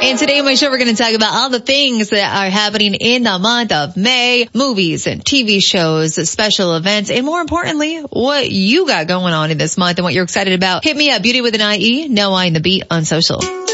And today on my show, we're going to talk about all the things that are happening in the month of May, movies and TV shows, special events, and more importantly, what you got going on in this month and what you're excited about. Hit me up, Beauty with an IE, No I in the Beat on social.